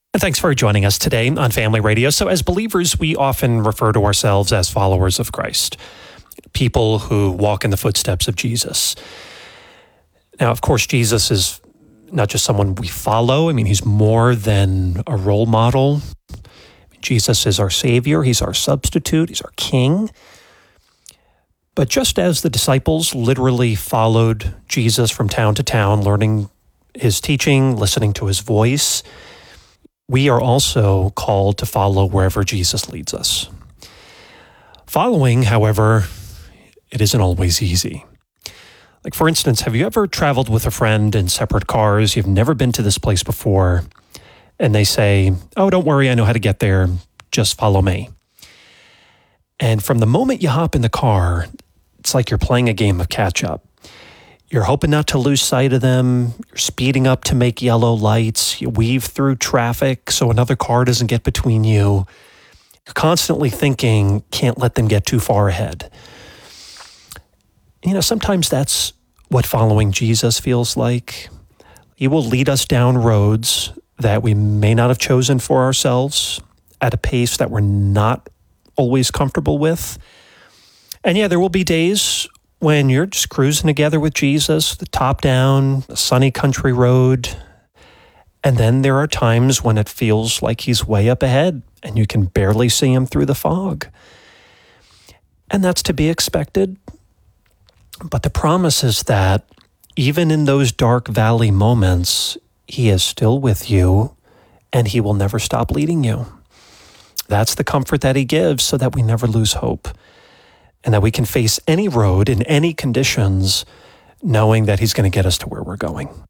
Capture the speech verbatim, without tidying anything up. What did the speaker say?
And thanks for joining us today on Family Radio. So as believers, we often refer to ourselves as followers of Christ, people who walk in the footsteps of Jesus. Now, of course, Jesus is not just someone we follow. I mean, he's more than a role model. Jesus is our Savior. He's our substitute. He's our King. But just as the disciples literally followed Jesus from town to town, learning his teaching, listening to his voice, we are also called to follow wherever Jesus leads us. Following, however, it isn't always easy. Like, for instance, have you ever traveled with a friend in separate cars? You've never been to this place before, and they say, "Oh, don't worry, I know how to get there. Just follow me." And from the moment you hop in the car, it's like you're playing a game of catch-up. You're hoping not to lose sight of them. You're speeding up to make yellow lights. You weave through traffic so another car doesn't get between you. You're constantly thinking, can't let them get too far ahead. You know, sometimes that's what following Jesus feels like. He will lead us down roads that we may not have chosen for ourselves at a pace that we're not always comfortable with. And yeah, there will be days when you're just cruising together with Jesus, the top down, a sunny country road. And then there are times when it feels like he's way up ahead and you can barely see him through the fog. And that's to be expected. But the promise is that even in those dark valley moments, he is still with you and he will never stop leading you. That's the comfort that he gives so that we never lose hope. And that we can face any road in any conditions, knowing that he's going to get us to where we're going.